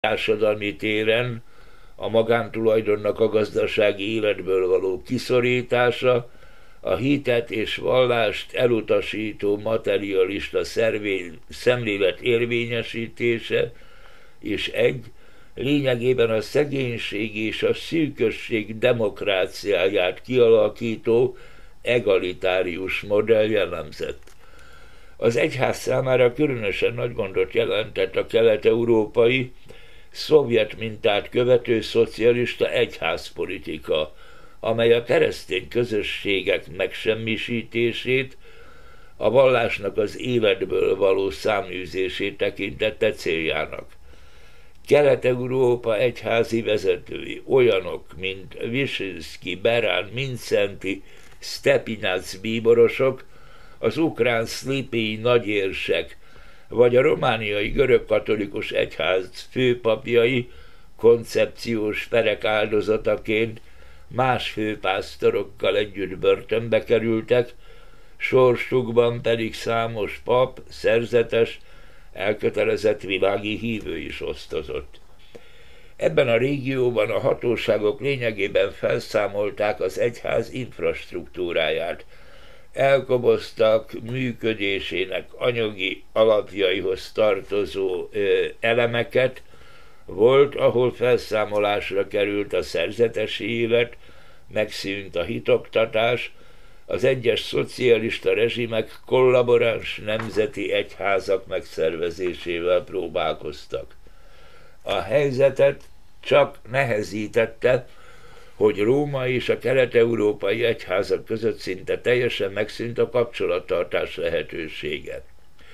társadalmi téren a magántulajdonnak a gazdasági életből való kiszorítása, a hitet és vallást elutasító materialista szemlélet érvényesítése, és lényegében a szegénység és a szűkösség demokráciáját kialakító egalitárius modell jellemzett. Az egyház számára különösen nagy gondot jelentett a kelet-európai, szovjet mintát követő szocialista egyházpolitika, amely a keresztény közösségek megsemmisítését, a vallásnak az életből való száműzését tekintette céljának. Kelet-Európa egyházi vezetői, olyanok, mint Viszinszky, Berán, Mindszenty, Stepinac bíborosok, az ukrán szlipii nagyérsek, vagy a romániai görögkatolikus egyház főpapjai koncepciós perek áldozataként más főpásztorokkal együtt börtönbe kerültek, sorsukban pedig számos pap, szerzetes, elkötelezett világi hívő is osztozott. Ebben a régióban a hatóságok lényegében felszámolták az egyház infrastruktúráját, elkoboztak működésének anyagi alapjaihoz tartozó elemeket, volt, ahol felszámolásra került a szerzetesi élet, megszűnt a hitoktatás, az egyes szocialista rezsimek kollaboráns nemzeti egyházak megszervezésével próbálkoztak. A helyzetet csak nehezítette, hogy Róma és a kelet-európai egyházak között szinte teljesen megszűnt a kapcsolattartás lehetősége.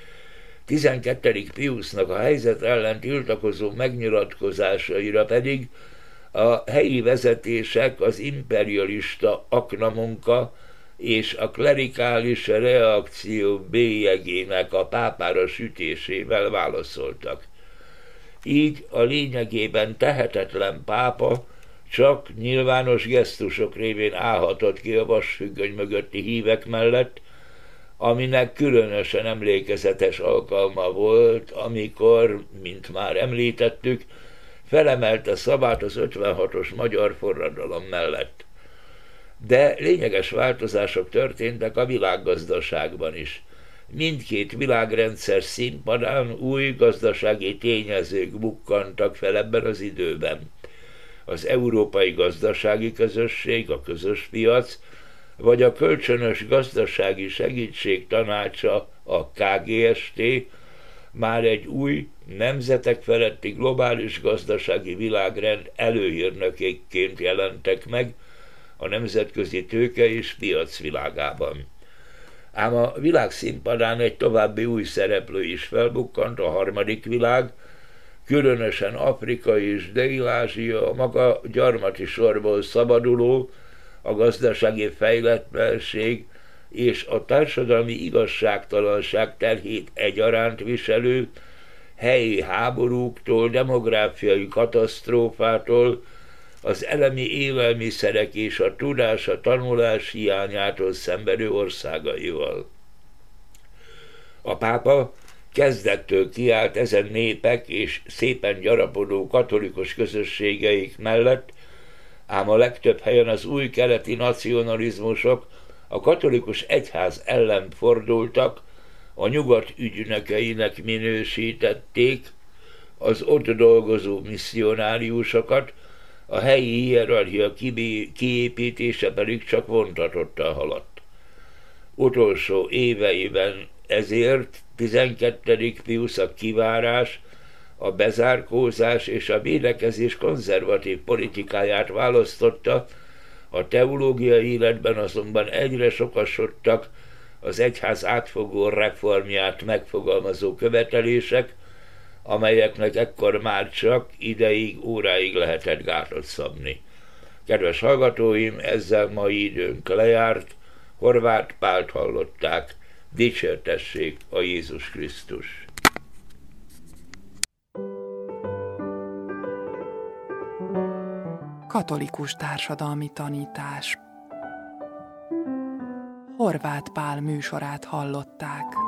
12. Piusznak a helyzet ellen tiltakozó megnyilatkozásaira pedig a helyi vezetések az imperialista aknamunka és a klerikális reakció bélyegének a pápára sütésével válaszoltak. Így a lényegében tehetetlen pápa csak nyilvános gesztusok révén állhatott ki a vasfüggöny mögötti hívek mellett, aminek különösen emlékezetes alkalma volt, amikor, mint már említettük, felemelte szavát az 56-os magyar forradalom mellett. De lényeges változások történtek a világgazdaságban is. Mindkét világrendszer színpadán új gazdasági tényezők bukkantak fel ebben az időben. Az Európai Gazdasági Közösség, a közös piac, vagy a Kölcsönös Gazdasági Segítség Tanácsa, a KGST, már egy új, nemzetek feletti globális gazdasági világrend előhírnökéként jelentek meg a nemzetközi tőke és piac világában. Ám a világszínpadán egy további új szereplő is felbukkant, a harmadik világ, különösen Afrika és Dél-Ázsia, a maga gyarmati sorból szabaduló, a gazdasági fejletlenség és a társadalmi igazságtalanság terhét egyaránt viselő, helyi háborúktól, demográfiai katasztrófától, az elemi élelmiszerek és a tudás, a tanulás hiányától szenvedő országaival. A pápa kezdettől kiállt ezen népek és szépen gyarapodó katolikus közösségeik mellett, ám a legtöbb helyen az új keleti nacionalizmusok a katolikus egyház ellen fordultak, a nyugat ügynökeinek minősítették az ott dolgozó misszionáriusokat, a helyi hierarchia kiépítése pedig csak vontatottan haladt. Utolsó éveiben ezért 12. Piusz a kivárás, a bezárkózás és a védekezés konzervatív politikáját választotta, a teológiai életben azonban egyre sokasodtak az egyház átfogó reformját megfogalmazó követelések, amelyeknek ekkor már csak ideig, óráig lehetett gátat szabni. Kedves hallgatóim, ezzel mai időnk lejárt, Horváth Pált hallották, dicsértessék a Jézus Krisztus! Katolikus társadalmi tanítás. Horváth Pál műsorát hallották.